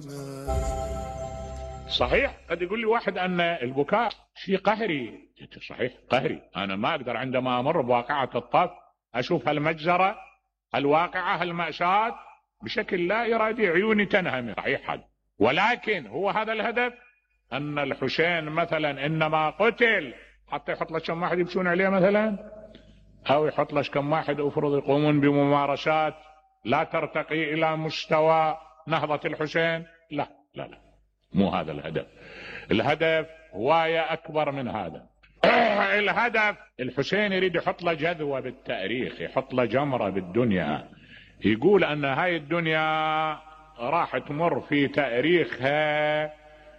صحيح قد يقول لي واحد أن البكاء شيء قهري. صحيح قهري. أنا ما أقدر عندما أمر بواقعة الطف أشوف هالمجزرة الواقعة هالمأساة بشكل لا إرادي عيوني تنهمر. صحيح هذا، ولكن هو هذا الهدف أن الحسين مثلا إنما قتل حتى يحط لك كم واحد يمشون عليه مثلا، أو يحط لك كم واحد أفرض يقومون بممارسات لا ترتقي إلى مستوى نهضة الحسين. لا لا لا، مو هذا الهدف. الهدف هواية أكبر من هذا. الهدف الحسين يريد يحط له جذوة بالتاريخ، يحط له جمرة بالدنيا، يقول أن هاي الدنيا راح تمر في تاريخها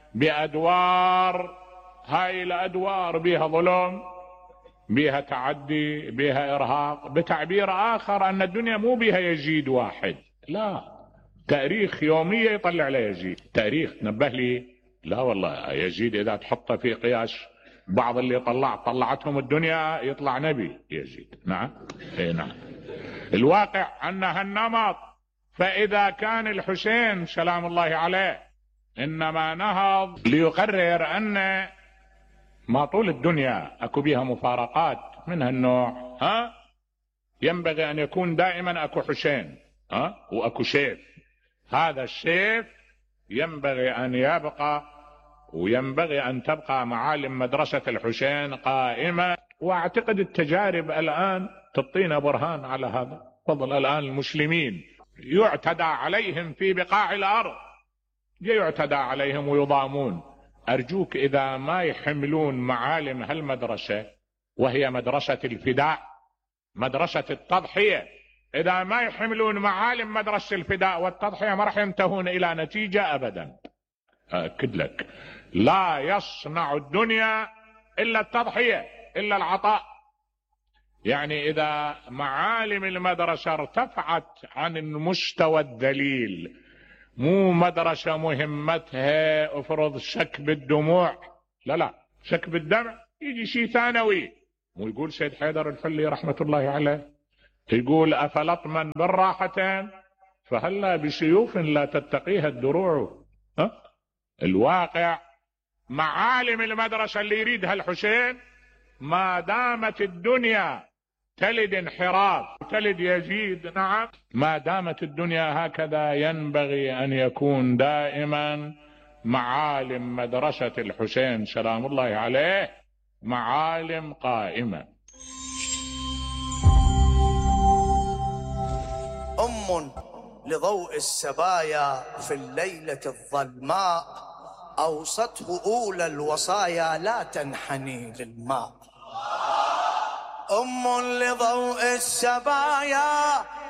بأدوار، هاي الأدوار بها ظلم، بها تعدي، بها إرهاق. بتعبير آخر أن الدنيا مو بها يزيد واحد، لا، تاريخ يومية يطلع له يزيد. تاريخ نبه لي، لا والله يزيد إذا تحطه في قياس بعض اللي طلعتهم الدنيا يطلع نبي يزيد. نعم اي نعم. الواقع أن هالنمط. فإذا كان الحسين سلام الله عليه إنما نهض ليقرر أن ما طول الدنيا اكو بها مفارقات من هالنوع، ينبغي ان يكون دائما اكو حسين، واكو سيف. هذا السيف ينبغي ان يبقى، وينبغي ان تبقى معالم مدرسة الحسين قائمة. واعتقد التجارب الان تعطينا برهان على هذا. فضل الان المسلمين يعتدى عليهم في بقاع الارض، يعتدى عليهم ويضامون. أرجوك إذا ما يحملون معالم هالمدرسة وهي مدرسة الفداء، مدرسة التضحية، إذا ما يحملون معالم مدرسة الفداء والتضحية ما راح ينتهون إلى نتيجة أبدا. أكد لك، لا يصنع الدنيا إلا التضحية، إلا العطاء. يعني إذا معالم المدرسة ارتفعت عن المستوى الذليل، مو مدرسة مهمتها افرض سكب الدموع، لا لا، سكب الدمع يجي شيء ثانوي. مو يقول سيد حيدر الحلي رحمة الله عليه، يقول أفلطما بالراحتين فهلا بسيوف لا تتقيها الدروع. الواقع معالم المدرسة اللي يريدها الحسين ما دامت الدنيا تلد انحراف تلد يزيد، نعم، ما دامت الدنيا هكذا ينبغي أن يكون دائما معالم مدرسة الحسين سلام الله عليه معالم قائمة. لضوء السبايا في الليلة الظلماء أوصته أولى الوصايا لا تنحني للماء. لضوء السبايا